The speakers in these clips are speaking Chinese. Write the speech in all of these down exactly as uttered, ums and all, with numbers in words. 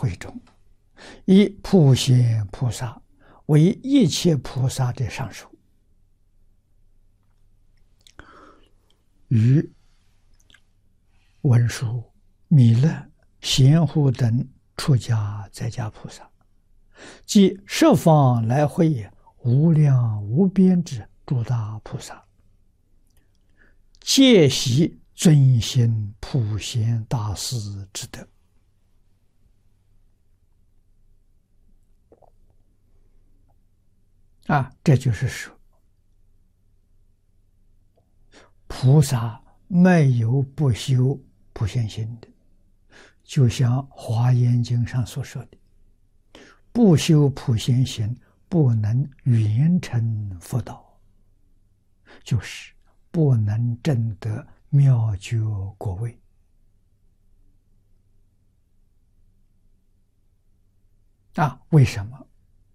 会中，以普贤菩萨为一切菩萨的上首，与文殊、弥勒、贤护等出家在家菩萨，即十方来会无量无边之诸大菩萨，皆悉遵行普贤大士之德。啊，这就是说，菩萨没有不修普贤行的，就像《华严经》上所说的，不修普贤行，不能圆成佛道，就是不能证得妙觉果位。啊，为什么？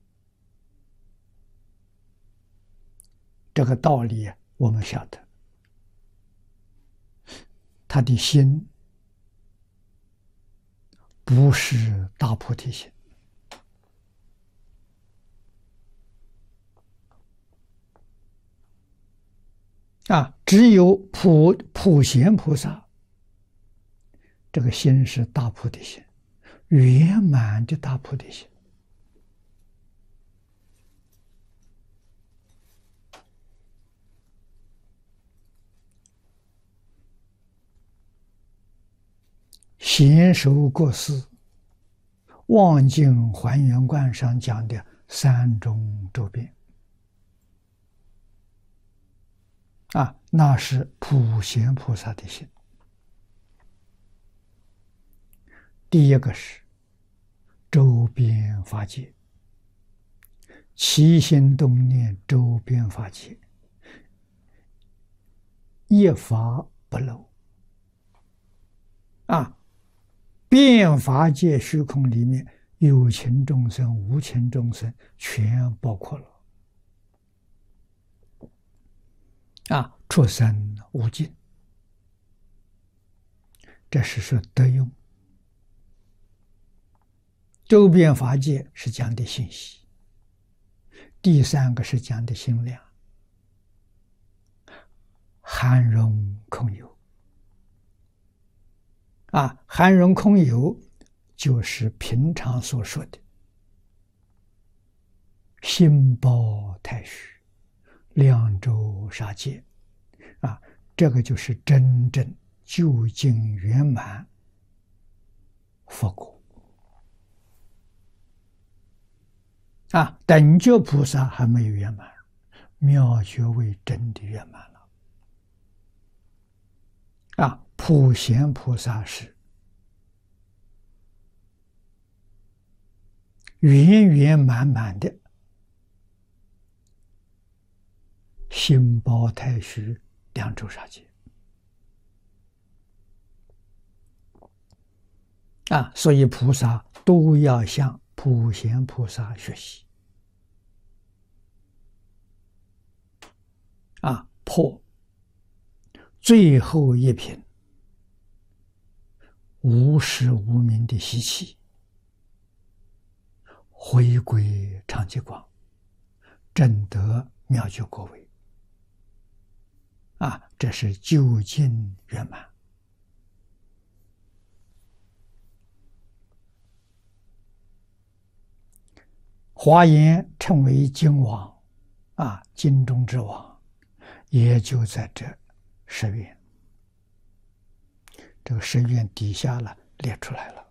这个道理我们晓得，他的心不是大菩提心，啊，只有普普贤菩萨，这个心是大菩提心，圆满的大菩提心。贤首国师望境还原观上讲的三种周遍，啊，那是普贤菩萨的心。第一个是周边法界，起心动念周边法界，一法不漏。啊，遍法界虚空里面，有情众生、无情众生全包括了。啊，出生无尽，这是说德用。周边法界是讲的信息，第三个是讲的心量，含容空有。啊，含容空有就是平常所说的心包太虚，量周杀界。啊，这个就是真正究竟圆满佛果。啊，等觉菩萨还没有圆满，妙觉位真的圆满了。啊，普贤菩萨是圆圆满满的心包太虚量周杀界。啊，所以菩萨都要向普贤菩萨学习。啊，破最后一品无始无明的习气，回归常寂光，证得妙觉果位。啊，这是究竟圆满。华严称为经王，啊，经中之王，也就在这十愿。这个十愿底下了列出来了。